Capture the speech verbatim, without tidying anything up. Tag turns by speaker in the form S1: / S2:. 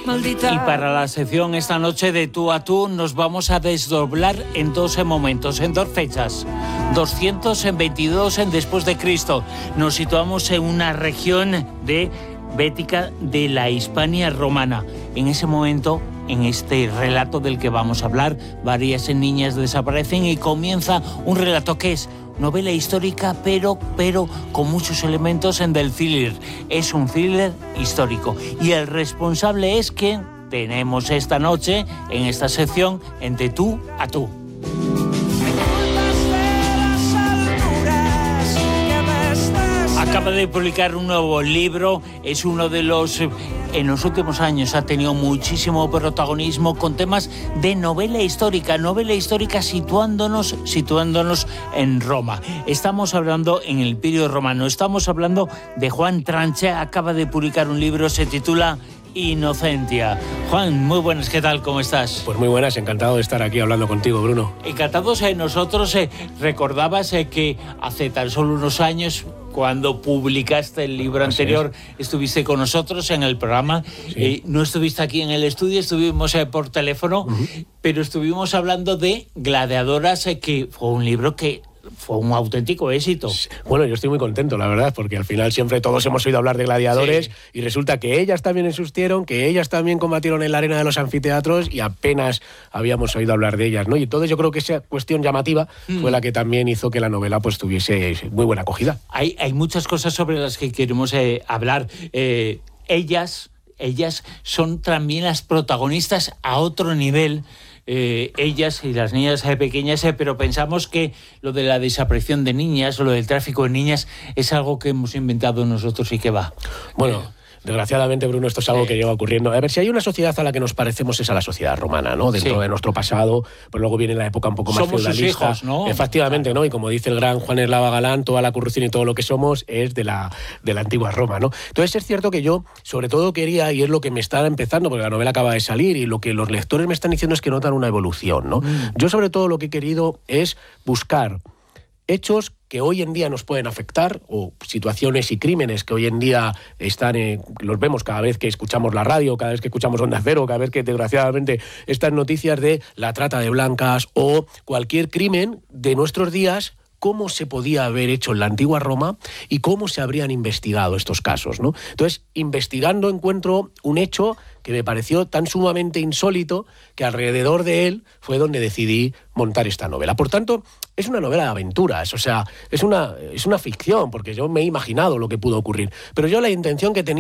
S1: maldita.
S2: Y para la sección esta noche de Tú a Tú nos vamos a desdoblar en doce momentos, en dos fechas. doscientos veintidós en después de Cristo. Nos situamos en una región de bética de la Hispania romana. En ese momento, en este relato del que vamos a hablar, varias niñas desaparecen y comienza un relato que es novela histórica, pero, pero con muchos elementos en del thriller. Es un thriller histórico. Y el responsable es que tenemos esta noche, en esta sección, en De Tú a Tú. Acaba de publicar un nuevo libro, es uno de los, en los últimos años ha tenido muchísimo protagonismo con temas de novela histórica, novela histórica situándonos, situándonos en Roma. Estamos hablando en el Imperio Romano, estamos hablando de Juan Tranche, acaba de publicar un libro, se titula Inocentia. Juan, muy buenas, ¿qué tal? ¿Cómo estás?
S3: Pues muy buenas, encantado de estar aquí hablando contigo, Bruno.
S2: Encantados, eh, nosotros eh, recordabas eh, que hace tan solo unos años, cuando publicaste el libro Así anterior, es. estuviste con nosotros en el programa. Sí. Eh, no estuviste aquí en el estudio, estuvimos eh, por teléfono, uh-huh. pero estuvimos hablando de Gladiadoras, eh, que fue un libro que fue un auténtico éxito.
S3: Bueno, yo estoy muy contento, la verdad, porque al final siempre todos hemos oído hablar de gladiadores, sí. y resulta que ellas también existieron, que ellas también combatieron en la arena de los anfiteatros y apenas habíamos oído hablar de ellas, ¿no? Y entonces yo creo que esa cuestión llamativa mm. fue la que también hizo que la novela pues tuviese muy buena acogida.
S2: Hay, hay muchas cosas sobre las que queremos eh, hablar. Eh, ellas, ellas son también las protagonistas a otro nivel. Eh, ellas y las niñas eh, pequeñas, eh, pero pensamos que lo de la desaparición de niñas o lo del tráfico de niñas es algo que hemos inventado nosotros y que va.
S3: Bueno, eh, desgraciadamente, Bruno, esto es algo eh, que lleva ocurriendo. A ver, si hay una sociedad a la que nos parecemos es a la sociedad romana, ¿no? Dentro sí. de nuestro pasado, pero luego viene la época un poco más
S2: somos
S3: feudalista.
S2: Sus hijos, ¿no?
S3: Efectivamente, ¿no? Y como dice el gran Juan Eslava Galán, toda la corrupción y todo lo que somos es de la, de la antigua Roma, ¿no? Entonces es cierto que yo, sobre todo, quería, y es lo que me está empezando, porque la novela acaba de salir, y lo que los lectores me están diciendo es que notan una evolución, ¿no? Mm. Yo, sobre todo, lo que he querido es buscar hechos que hoy en día nos pueden afectar, o situaciones y crímenes que hoy en día están, eh, los vemos cada vez que escuchamos la radio, cada vez que escuchamos Onda Cero, cada vez que desgraciadamente estas noticias de la trata de blancas o cualquier crimen de nuestros días, cómo se podía haber hecho en la antigua Roma y cómo se habrían investigado estos casos, ¿no? Entonces, investigando encuentro un hecho que me pareció tan sumamente insólito que alrededor de él fue donde decidí montar esta novela. Por tanto, es una novela de aventuras, o sea, es una, es una ficción, porque yo me he imaginado lo que pudo ocurrir. Pero yo la intención que tenía